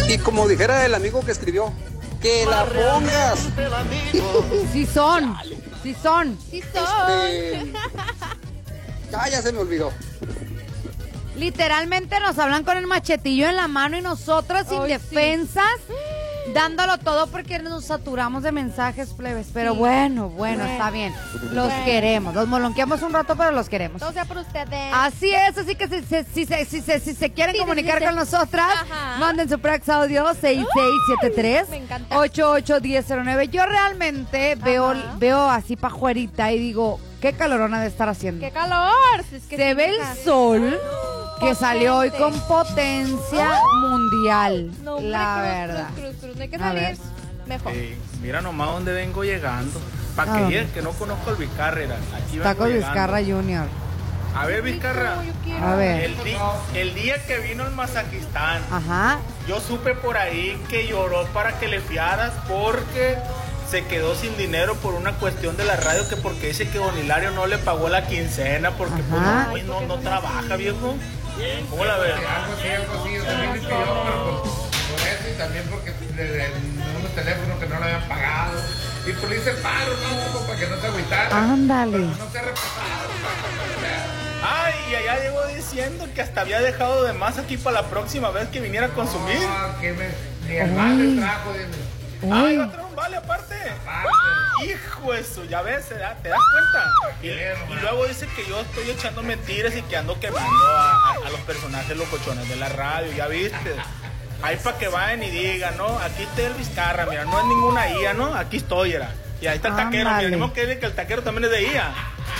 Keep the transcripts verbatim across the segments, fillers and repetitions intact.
Y como dijera el amigo que escribió, que la pongas. Sí son, sí son. Sí son. Este... Ah, ya se me olvidó. Literalmente nos hablan con el machetillo en la mano y nosotras Ay, indefensas, sí, dándolo todo porque nos saturamos de mensajes, plebes. Pero Sí. bueno, bueno, Bueno. está bien. Los Bueno. queremos. Los molonqueamos un rato, pero los queremos. Todo sea por ustedes. Así es, así que si, si, si, si, si, si, si se quieren Sí, comunicar sí, sí. con nosotras, Ajá. manden su prex audio seis seis siete tres, me encanta. ocho ocho uno cero cero nueve. Yo realmente veo, Ajá. veo así pajuerita y digo, qué calorona de estar haciendo. ¡Qué calor! Si es que Se sí, ve hija. el sol que salió hoy Potente. con potencia mundial. No, hombre, la cruz, verdad. Cruz, cruz, cruz. No hay que A ver. salir mejor. Ey, mira nomás dónde vengo llegando. Para ¿A que dónde? digan que no conozco al Vizcarra. Aquí Está vengo con llegando. Vizcarra Junior. A ver, Vizcarra. No, yo quiero. A ver. El, di- el día que vino al Mazajistán, Ajá. yo supe por ahí que lloró para que le fiaras porque se quedó sin dinero por una cuestión de la radio, que porque dice que Don Hilario no le pagó la quincena porque pues, Ajá. no, pues, no, no trabaja, viejo. ¿Cómo la ves? Algo así, algo así, yo también le pidió, pero por, por eso y también porque le- le- unos teléfonos que no le habían pagado. Y pues le hice el paro, ¿no? Como para que no se agüitara. Ándale. Pero no se ha repasado. Ay, y allá llegó diciendo que hasta había dejado de más aquí para la próxima vez que viniera a consumir. No, que me, ni el mal me trajo, dime. Ay, Uy. va a traer un vale aparte. Aparte. Hijo eso, ya ves, ¿te das, te das cuenta? Y, y luego dice que yo estoy echando mentiras y que ando quemando a, a- a los personajes locochones de la radio, ya viste. Ahí para que vayan y digan, ¿no? Aquí está el Vizcarra, mira, no es ninguna I A, ¿no? Aquí estoy, era. Y ahí está el taquero, Ándale. mira, ni modo que diga que el taquero también es de I A.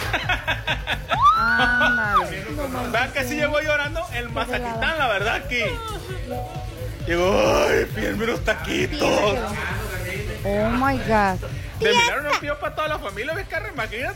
Ándale. Vean que sí llegó llorando el Mazajistán, la verdad, aquí. Llegó, ay, pídenme unos taquitos. Oh my God. De milagro no pidió para toda la familia, Vizcarra, imagínate.